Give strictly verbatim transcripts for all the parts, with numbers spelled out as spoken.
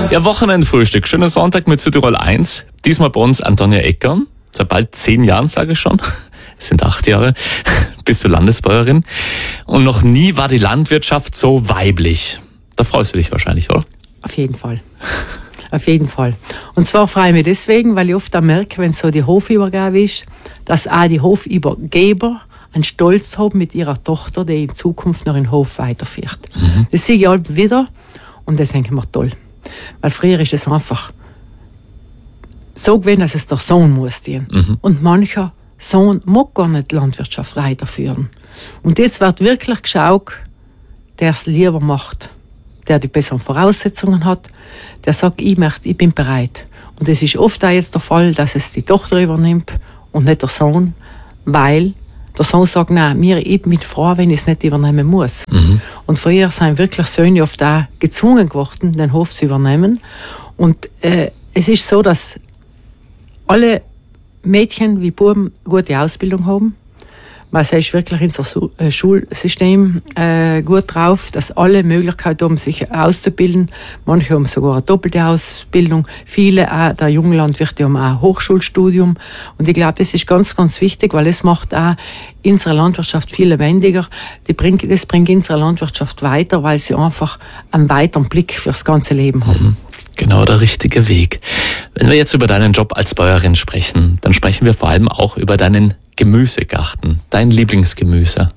Ja, Wochenendfrühstück. Schöner Sonntag mit Südtirol eins. Diesmal bei uns Antonia Ecker. Seit bald zehn Jahren, sage ich schon. Es sind acht Jahre. Bist du Landesbäuerin. Und noch nie war die Landwirtschaft so weiblich. Da freust du dich wahrscheinlich, oder? Auf jeden Fall. Auf jeden Fall. Und zwar freue ich mich deswegen, weil ich oft auch merke, wenn so die Hofübergabe ist, dass auch die Hofübergeber einen Stolz haben mit ihrer Tochter, die in Zukunft noch den Hof weiterführt. Mhm. Das sehe ich halt wieder und das denke ich mir toll. Weil früher ist es einfach so gewesen, dass es der Sohn muss dienen. Mhm. Und mancher Sohn mag gar nicht die Landwirtschaft weiterführen. Und jetzt wird wirklich geschaut, der es lieber macht, der die besseren Voraussetzungen hat, der sagt, ich möchte, ich bin bereit. Und es ist oft auch jetzt der Fall, dass es die Tochter übernimmt und nicht der Sohn, weil der Sohn sagt, nein, mir, ich bin froh, wenn ich es nicht übernehmen muss. Mhm. Und früher sind wirklich Söhne oft auch gezwungen geworden, den Hof zu übernehmen. Und äh, es ist so, dass alle Mädchen wie Buben gute Ausbildung haben. Man ist wirklich in unserem Schulsystem äh, gut drauf, dass alle Möglichkeiten haben, sich auszubilden. Manche haben sogar eine doppelte Ausbildung. Viele auch der jungen Landwirte haben auch ein Hochschulstudium. Und ich glaube, das ist ganz, ganz wichtig, weil es macht auch unsere Landwirtschaft viel lebendiger. Die bringt, das bringt unsere Landwirtschaft weiter, weil sie einfach einen weiteren Blick fürs ganze Leben haben. Genau der richtige Weg. Wenn wir jetzt über deinen Job als Bäuerin sprechen, dann sprechen wir vor allem auch über deinen Gemüsegarten, dein Lieblingsgemüse.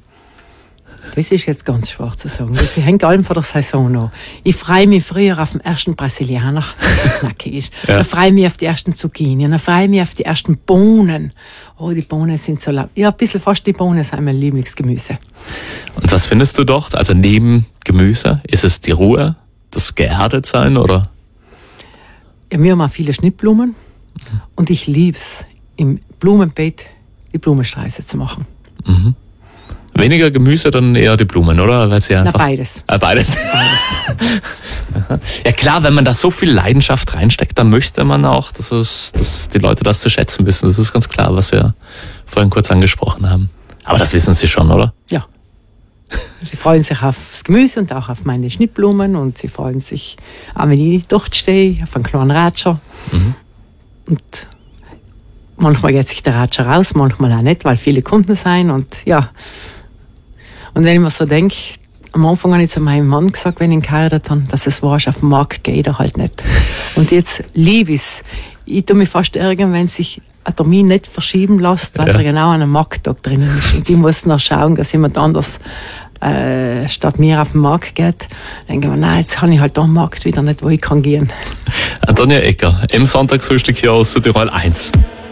Das ist jetzt ganz schwer zu sagen. Das hängt allem von der Saison an. Ich freue mich früher auf den ersten Brasilianer, der knackig ist. Ja. Dann freue ich mich auf die ersten Zucchini. Dann freue ich mich auf die ersten Bohnen. Oh, die Bohnen sind so lang. Ja, ein bisschen fast die Bohnen sind mein Lieblingsgemüse. Und was findest du dort? Also neben Gemüse, ist es die Ruhe, das Geerdet-Sein, oder? Ja, wir haben auch viele Schnittblumen. Mhm. Und ich liebe es, im Blumenbeet die Blumensträuße zu machen. Mhm. Weniger Gemüse, dann eher die Blumen, oder? Weil sie einfach Na, beides. Ah, beides. beides. Ja klar, wenn man da so viel Leidenschaft reinsteckt, dann möchte man auch, dass, es, dass die Leute das zu schätzen wissen. Das ist ganz klar, was wir vorhin kurz angesprochen haben. Aber das wissen sie schon, oder? Ja. Sie freuen sich auf das Gemüse und auch auf meine Schnittblumen und sie freuen sich, auch wenn ich dort stehe, auf einen kleinen Ratscher. Mhm. Und manchmal geht sich der Ratscher raus, manchmal auch nicht, weil viele Kunden sind und ja. Und wenn ich mir so denke, am Anfang habe ich zu meinem Mann gesagt, wenn ich ihn geheiratet habe, dass es war, auf den Markt geht er halt nicht. Und jetzt liebe ich es. Ich tue mich fast ärgern, wenn sich ein Termin nicht verschieben lässt, weil ja. er genau an einem Markttag drinnen ist. Und ich muss noch schauen, dass jemand anders äh, statt mir auf den Markt geht. Dann denke ich mir, nein, jetzt habe ich halt am Markt wieder nicht, wo ich kann gehen. Antonia Ecker, im Sonntagsfrühstück hier aus Südtirol eins.